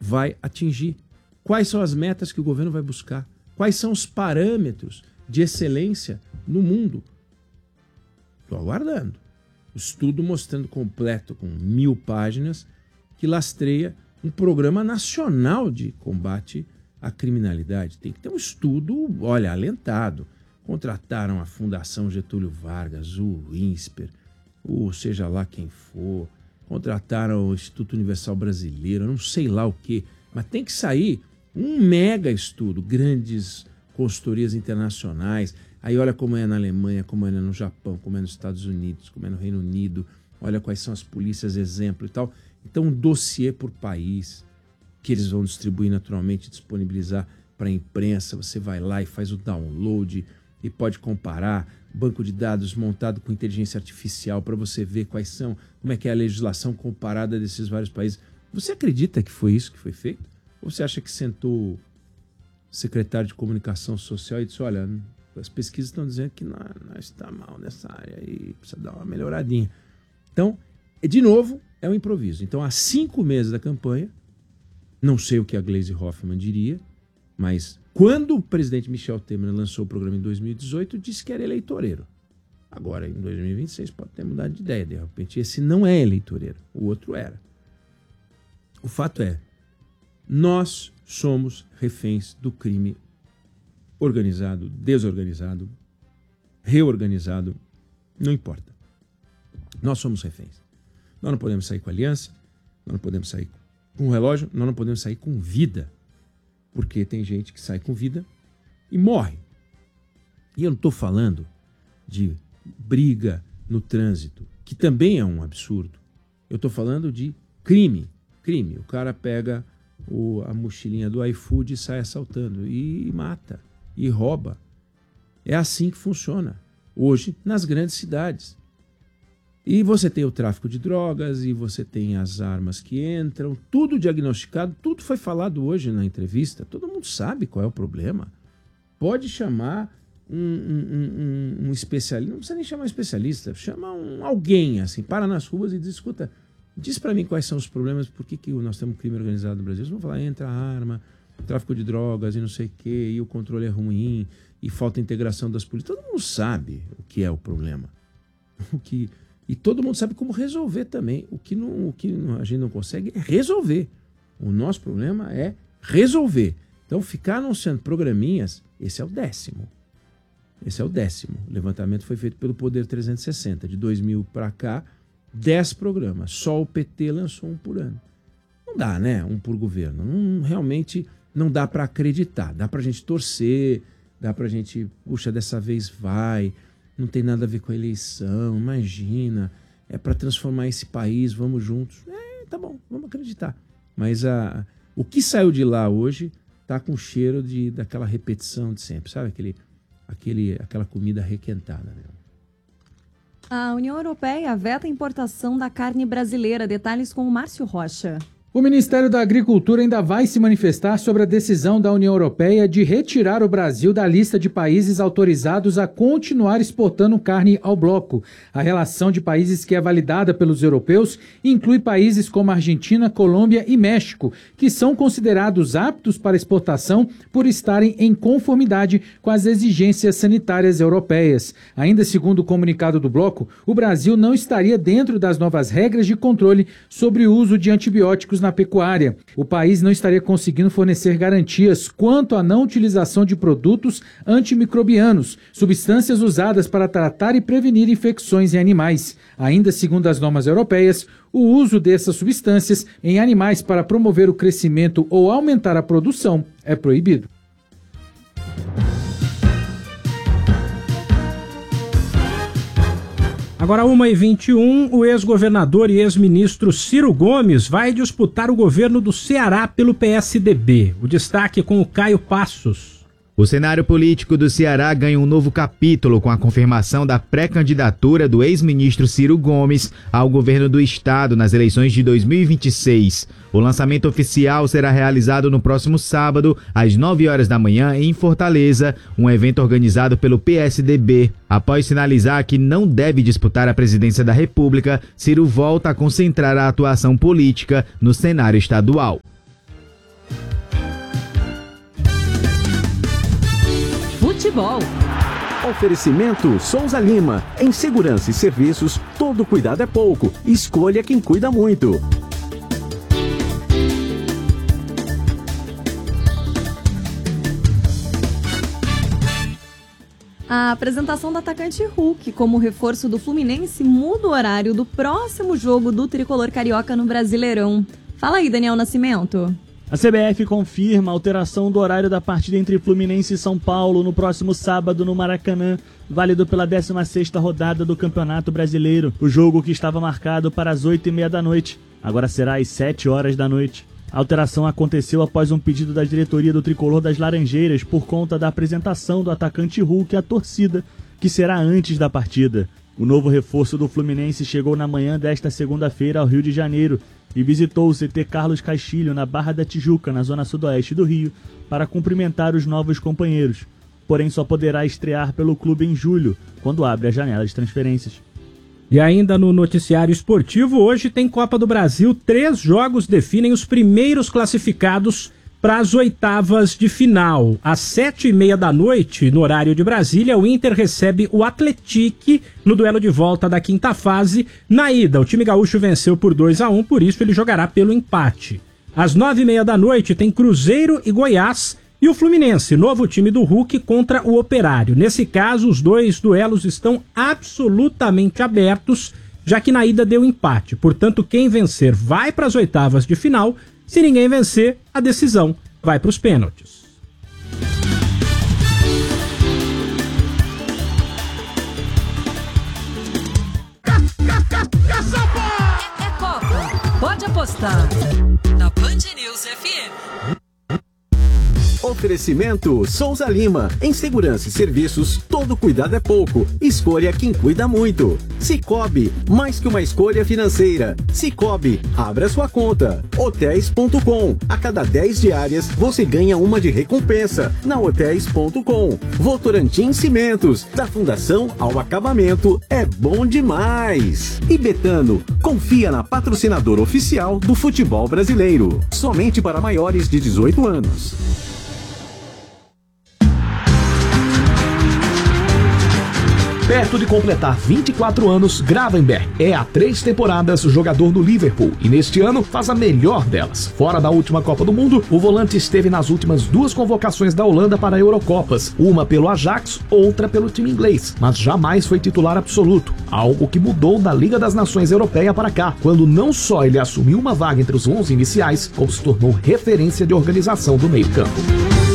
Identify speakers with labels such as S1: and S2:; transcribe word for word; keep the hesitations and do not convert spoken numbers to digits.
S1: vai atingir? Quais são as metas que o governo vai buscar? Quais são os parâmetros de excelência no mundo? Estou aguardando. Estudo mostrando completo, com mil páginas, que lastreia um programa nacional de combate à criminalidade. Tem que ter um estudo, olha, alentado. Contrataram a Fundação Getúlio Vargas, o INSPER, ou seja lá quem for. Contrataram o Instituto Universal Brasileiro, não sei lá o quê. Mas tem que sair um mega estudo, grandes consultorias internacionais. Aí olha como é na Alemanha, como é no Japão, como é nos Estados Unidos, como é no Reino Unido. Olha quais são as polícias, exemplo e tal. Então um dossiê por país, que eles vão distribuir naturalmente, disponibilizar para a imprensa. Você vai lá e faz o download e pode comparar. Banco de dados montado com inteligência artificial para você ver quais são, como é que é a legislação comparada desses vários países. Você acredita que foi isso que foi feito? Ou você acha que sentou o secretário de Comunicação Social e disse, olha, as pesquisas estão dizendo que nós, nós está mal nessa área e precisa dar uma melhoradinha. Então, de novo, é um improviso. Então, há cinco meses da campanha, não sei o que a Gleisi Hoffmann diria, mas quando o presidente Michel Temer lançou o programa em dois mil e dezoito, disse que era eleitoreiro. Agora, em dois mil e vinte e seis, pode ter mudado de ideia. De repente, esse não é eleitoreiro. O outro era. O fato é, nós somos reféns do crime organizado, desorganizado, reorganizado, não importa. Nós somos reféns. Nós não podemos sair com aliança, nós não podemos sair com relógio, nós não podemos sair com vida. Porque tem gente que sai com vida e morre. E eu não estou falando de briga no trânsito, que também é um absurdo. Eu estou falando de crime. Crime. O cara pega o, a mochilinha do iFood e sai assaltando. E, e mata. E rouba. É assim que funciona hoje nas grandes cidades. E você tem o tráfico de drogas, e você tem as armas que entram, tudo diagnosticado, tudo foi falado hoje na entrevista. Todo mundo sabe qual é o problema. Pode chamar um, um, um, um especialista, não precisa nem chamar um especialista, chama um, alguém, assim, para nas ruas e diz, escuta, diz para mim quais são os problemas, por que, que nós temos crime organizado no Brasil. Eles vão falar, entra a arma, tráfico de drogas e não sei o quê, e o controle é ruim, e falta integração das polícias. Todo mundo sabe o que é o problema. O que... E todo mundo sabe como resolver também. O que, não, o que a gente não consegue é resolver. O nosso problema é resolver. Então, ficar anunciando programinhas, esse é o décimo. Esse é o décimo. O levantamento foi feito pelo Poder trezentos e sessenta. De dois mil para cá, dez programas. Só o P T lançou um por ano. Não dá, né? Um por governo. Não, realmente não dá para acreditar. Dá para a gente torcer, dá para a gente, puxa, dessa vez vai... Não tem nada a ver com a eleição, imagina, é para transformar esse país, vamos juntos. É, tá bom, vamos acreditar. Mas a, o que saiu de lá hoje tá com cheiro de, daquela repetição de sempre, sabe? Aquele, aquele, aquela comida requentada, né?
S2: A União Europeia veta a importação da carne brasileira. Detalhes com o Márcio Rocha.
S3: O Ministério da Agricultura ainda vai se manifestar sobre a decisão da União Europeia de retirar o Brasil da lista de países autorizados a continuar exportando carne ao bloco. A relação de países que é validada pelos europeus inclui países como Argentina, Colômbia e México, que são considerados aptos para exportação por estarem em conformidade com as exigências sanitárias europeias. Ainda segundo o comunicado do bloco, o Brasil não estaria dentro das novas regras de controle sobre o uso de antibióticos na pecuária. O país não estaria conseguindo fornecer garantias quanto à não utilização de produtos antimicrobianos, substâncias usadas para tratar e prevenir infecções em animais. Ainda segundo as normas europeias, o uso dessas substâncias em animais para promover o crescimento ou aumentar a produção é proibido.
S4: Agora, uma e vinte e um, o ex-governador e ex-ministro Ciro Gomes vai disputar o governo do Ceará pelo P S D B. O destaque com o Caio Passos.
S5: O cenário político do Ceará ganha um novo capítulo com a confirmação da pré-candidatura do ex-ministro Ciro Gomes ao governo do estado nas eleições de dois mil e vinte e seis. O lançamento oficial será realizado no próximo sábado, às nove horas da manhã, em Fortaleza, um evento organizado pelo P S D B. Após sinalizar que não deve disputar a presidência da República, Ciro volta a concentrar a atuação política no cenário estadual.
S6: futebol.
S7: Oferecimento Souza Lima. Em segurança e serviços, todo cuidado é pouco. Escolha quem cuida muito.
S2: A apresentação do atacante Hulk como reforço do Fluminense muda o horário do próximo jogo do tricolor carioca no Brasileirão. Fala aí, Daniel Nascimento.
S8: A C B F confirma a alteração do horário da partida entre Fluminense e São Paulo no próximo sábado no Maracanã, válido pela décima sexta rodada do Campeonato Brasileiro. O jogo, que estava marcado para as oito e meia da noite, agora será às sete horas da noite. A alteração aconteceu após um pedido da diretoria do Tricolor das Laranjeiras por conta da apresentação do atacante Hulk à torcida, que será antes da partida. O novo reforço do Fluminense chegou na manhã desta segunda-feira ao Rio de Janeiro e visitou o C T Carlos Castilho, na Barra da Tijuca, na zona sudoeste do Rio, para cumprimentar os novos companheiros. Porém, só poderá estrear pelo clube em julho, quando abre a janela de transferências.
S4: E ainda no noticiário esportivo, hoje tem Copa do Brasil. Três jogos definem os primeiros classificados para as oitavas de final. Às sete e meia da noite, no horário de Brasília, o Inter recebe o Atlético no duelo de volta da quinta fase. Na ida, o time gaúcho venceu por dois a um, por isso ele jogará pelo empate. Às nove e meia da noite, tem Cruzeiro e Goiás. E o Fluminense, novo time do Hulk, contra o Operário. Nesse caso, os dois duelos estão absolutamente abertos, já que na ida deu empate. Portanto, quem vencer vai para as oitavas de final. Se ninguém vencer, a decisão vai para os pênaltis.
S6: É Copa. Pode apostar. Na Band News F M.
S7: Oferecimento Souza Lima. Em segurança e serviços, todo cuidado é pouco. Escolha quem cuida muito. Sicoob, mais que uma escolha financeira. Sicoob, abra sua conta. Hotéis ponto com. A cada dez diárias, você ganha uma de recompensa. Na Hotéis ponto com. Votorantim Cimentos. Da fundação ao acabamento, é bom demais. E Betano, confia na patrocinadora oficial do futebol brasileiro. Somente para maiores de dezoito anos.
S9: Perto de completar vinte e quatro anos, Gravenberch é há três temporadas jogador do Liverpool e neste ano faz a melhor delas. Fora da última Copa do Mundo, o volante esteve nas últimas duas convocações da Holanda para Eurocopas, uma pelo Ajax, outra pelo time inglês, mas jamais foi titular absoluto, algo que mudou da Liga das Nações Europeia para cá, quando não só ele assumiu uma vaga entre os onze iniciais, como se tornou referência de organização do meio-campo.